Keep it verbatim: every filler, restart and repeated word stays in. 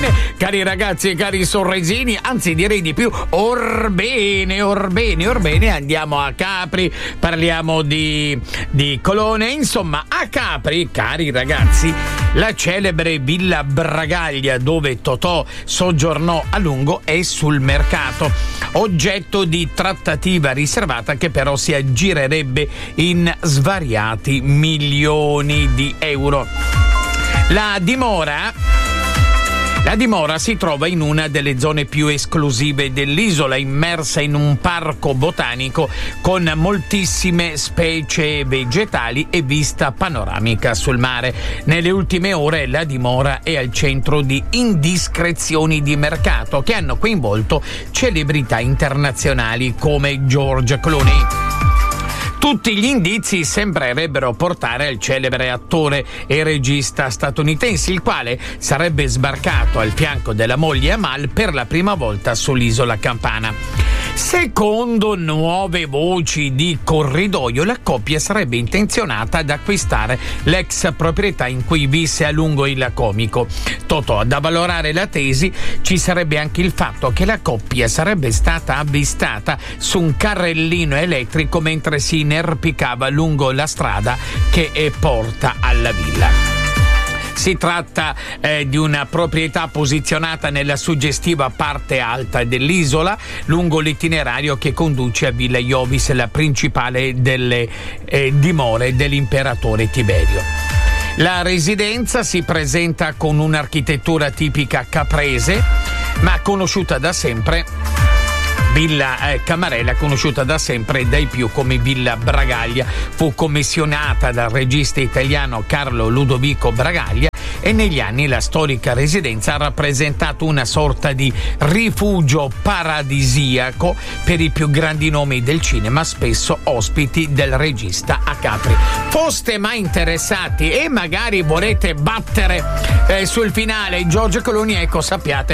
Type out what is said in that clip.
cari ragazzi e cari sorresini, anzi direi di più, orbene, orbene, orbene, andiamo a Capri, parliamo di, di Colone, insomma a Capri, cari ragazzi, la celebre Villa Bragaglia dove Totò soggiornò a lungo è sul mercato, oggetto di trattativa riservata che però si aggirerebbe in svariati milioni di euro. La dimora La dimora si trova in una delle zone più esclusive dell'isola, immersa in un parco botanico con moltissime specie vegetali e vista panoramica sul mare. Nelle ultime ore la dimora è al centro di indiscrezioni di mercato che hanno coinvolto celebrità internazionali come George Clooney. Tutti gli indizi sembrerebbero portare al celebre attore e regista statunitense, il quale sarebbe sbarcato al fianco della moglie Amal per la prima volta sull'isola Campana. Secondo nuove voci di corridoio, la coppia sarebbe intenzionata ad acquistare l'ex proprietà in cui visse a lungo il comico. Totò, ad avvalorare la tesi ci sarebbe anche il fatto che la coppia sarebbe stata avvistata su un carrellino elettrico mentre si inerpicava lungo la strada che porta alla villa. Si tratta eh, di una proprietà posizionata nella suggestiva parte alta dell'isola, lungo l'itinerario che conduce a Villa Iovis, la principale delle eh, dimore dell'imperatore Tiberio. La residenza si presenta con un'architettura tipica caprese, ma conosciuta da sempre. Villa eh, Camarella, conosciuta da sempre dai più come Villa Bragaglia, fu commissionata dal regista italiano Carlo Ludovico Bragaglia e negli anni la storica residenza ha rappresentato una sorta di rifugio paradisiaco per i più grandi nomi del cinema, spesso ospiti del regista a Capri. Foste mai interessati e magari volete battere eh, sul finale George Clooney, ecco, sappiate